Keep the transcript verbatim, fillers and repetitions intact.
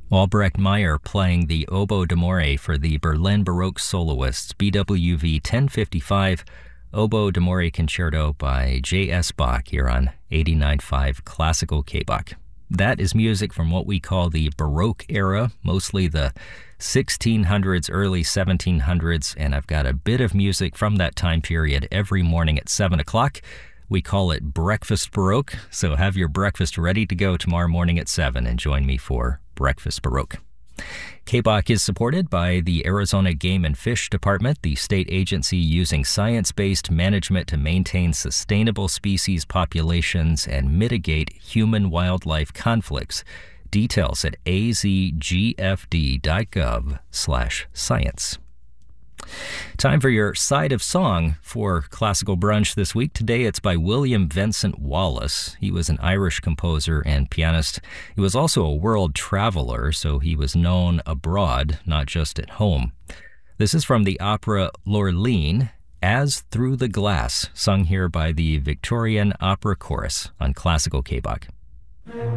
Albrecht Meyer playing the oboe d'amore for the Berlin Baroque Soloists, B W V ten fifty-five, Oboe d'Amore Concerto by J S. Bach here on eighty-nine point five Classical K-Bach. That is music from what we call the Baroque era, mostly the sixteen hundreds, early seventeen hundreds, and I've got a bit of music from that time period every morning at seven o'clock. We call it Breakfast Baroque, so have your breakfast ready to go tomorrow morning at seven and join me for Breakfast Baroque. K-Bach is supported by the Arizona Game and Fish Department, the state agency using science-based management to maintain sustainable species populations and mitigate human-wildlife conflicts. Details at azgfd.gov slash science. Time for your side of song for Classical Brunch this week. Today it's by William Vincent Wallace. He was an Irish composer and pianist. He was also a world traveler, so he was known abroad, not just at home. This is from the opera Lorleen, As Through the Glass, sung here by the Victorian Opera Chorus on Classical K-Bach.